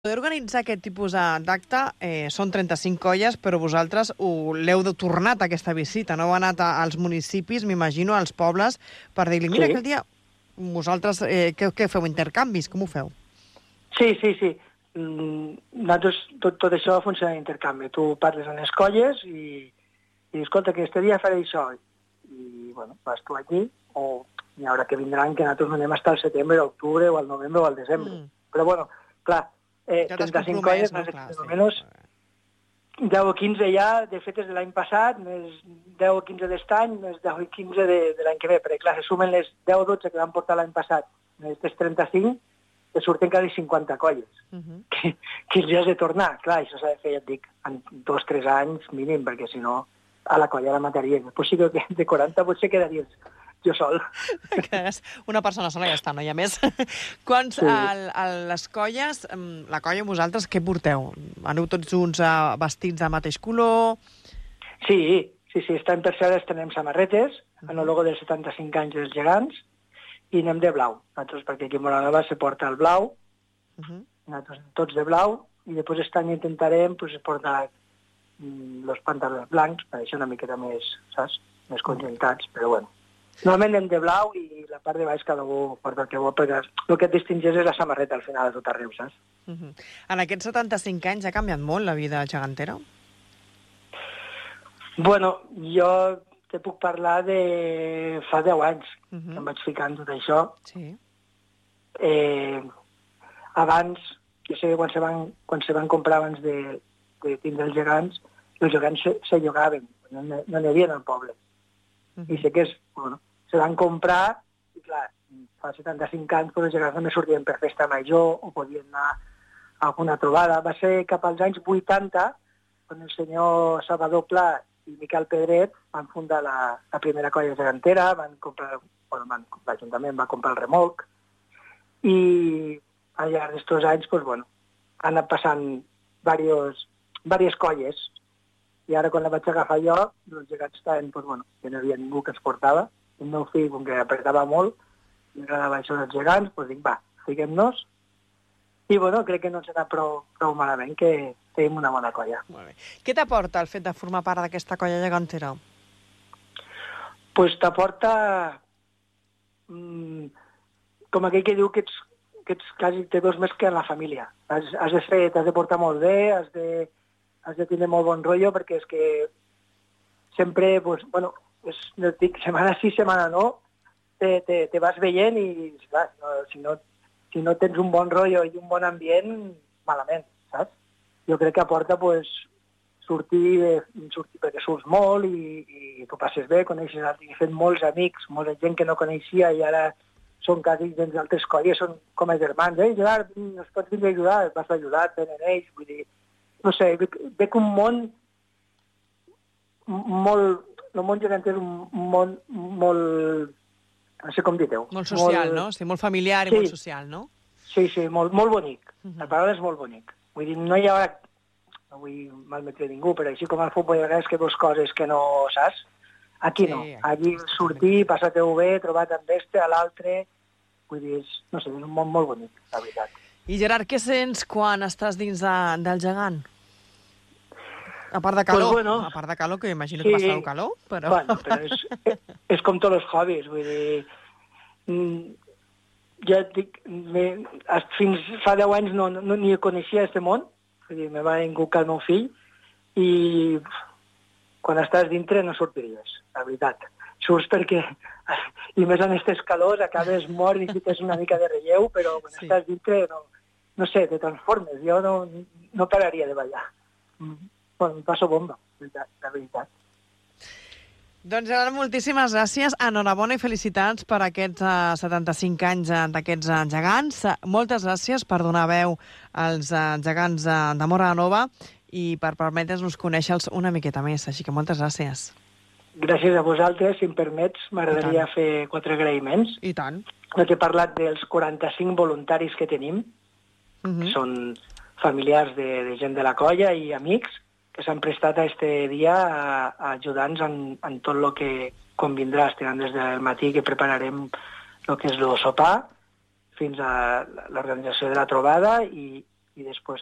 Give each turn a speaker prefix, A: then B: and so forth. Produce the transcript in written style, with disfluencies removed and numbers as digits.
A: Poder organitzar aquest tipus d'acte són 35 colles, però vosaltres l'heu tornat aquesta visita, no heu anat als municipis, m'imagino, als pobles, per dir-li, mira, aquell dia vosaltres què feu, intercanvis? Com ho feu?
B: Sí. Nosaltres, tot això funciona en intercanvi. Tu parles amb les colles i escolta, que este dia faré això. I, bueno, vas tu aquí, o hi haurà que vindran que nosaltres no anem fins al setembre, a l'octubre, o al novembre, o al desembre. Però, bueno, clar,
A: ja
B: 35 colles, no? Almenys 10 o 15 ja de fetes de l'any passat, més 10 o 15 d'est any, més 10 o 15 de l'any que ve, perquè clar, se sumen les 10 o 12 que van portar l'any passat, més aquestes 35, que surten quasi 50 colles, que els has de tornar. Clar, això s'ha de fer, ja et dic, en 2 o 3 anys mínim, perquè si no, a la colla la mataria. Després sí que de 40 potser quedaries jo sol.
A: Una persona sola ja està, no hi ha més. Quants, les colles, la colla, vosaltres, què porteu? Aneu tots junts vestits de mateix color?
B: Sí, estan per cert, tenim samarretes, en el logo dels 75 anys dels gegants, i anem de blau. Nosaltres, perquè aquí a Moranova se porta el blau, nosaltres tots de blau, i després aquest any intentarem portar els pantalons blancs, per això una miqueta més, saps? Més conjuntats, però bueno. Normalment anem de blau i la part de baix cada un porta el que vol, perquè el que et distingeix és la samarreta al final de tot arreu, saps?
A: En aquests 75 anys ha canviat molt la vida gegantera?
B: Bueno, jo te puc parlar de fa 10 anys que em vaig ficar en tot això.
A: Sí.
B: Abans, jo sé que quan se van comprar abans de tindre els gegants se llogaven, no n'hi havia al poble. I sé que se van comprar, i clar, fa 75 anys els gegants només sortien per festa major o podien anar a alguna trobada. Va ser cap als anys 80, quan el senyor Salvador Pla i Miquel Pedret van fundar la primera colla gegantera, l'Ajuntament va comprar el remolc, i al llarg d'estos anys han anat passant diverses colles. I ara, quan la vaig agafar jo, els gegants estaven, que no hi havia ningú que ens portava. El meu fill, com que apretava molt, i agradava això dels gegants, dic, va, fiquem-nos. I, crec que no ens ha anat prou malament, que tenim una bona colla.
A: Molt bé. Què t'aporta el fet de formar part d'aquesta colla gegantera?
B: Doncs t'aporta, com aquell que diu que ets quasi te veus més que en la família. T'has de portar molt bé, has de tenir molt bon rotllo, perquè és que sempre, no et dic, setmana sí, setmana no, te vas veient i, clar, si no tens un bon rotllo i un bon ambient, malament, saps? Jo crec que aporta, sortir perquè surts molt i t'ho passes bé, coneixes, he fet molts amics, molta gent que no coneixia i ara són quasi dins d'altres colles, són com a germans. Gerard, ens pots venir a ajudar? Vas ajudar, tenen ells, vull dir, no sé, veig un món molt... El món gegant és un món molt... No sé com dir-ho.
A: Molt social, no? Sí, molt familiar i molt social, no?
B: Sí, molt bonic. La paraula és molt bonic. Vull dir, no hi haurà... No vull malmetre ningú, però així com al futbol hi ha que veus coses que no saps, aquí no. Allí sortir, passar-te-ho bé, trobar-te amb este, a l'altre... Vull dir, no sé, és un món molt bonic, la veritat.
A: I Gerard, què sents quan estàs dins del gegant? A part de calor, que imagino que passareu calor, però...
B: Però és com tots els hobbies, vull dir... Jo et dic, fins fa 10 anys no ni coneixia aquest món, vull dir, me va inculcar el meu fill, i quan estàs dintre no sortiries, la veritat. Surts perquè, i més en aquestes calors, acabes mort i fiques una mica de relleu, però quan estàs dintre, no sé, te transformes. Jo no pararia de ballar. Em passo bomba, la veritat.
A: Doncs, Gerard, moltíssimes gràcies. Enhorabona i felicitats per aquests 75 anys d'aquests gegants. Moltes gràcies per donar veu als gegants de Móra la Nova i per permetre'ns conèixer-los una miqueta més. Així que moltes gràcies.
B: Gràcies a vosaltres. Si em permets, m'agradaria fer 4 agraïments.
A: I tant.
B: He parlat dels 45 voluntaris que tenim, que són familiars de gent de la colla i amics, que s'han prestat a este dia a ajudar-nos en tot el que convindrà. Estem des del matí que prepararem el que és el sopar fins a l'organització de la trobada i i després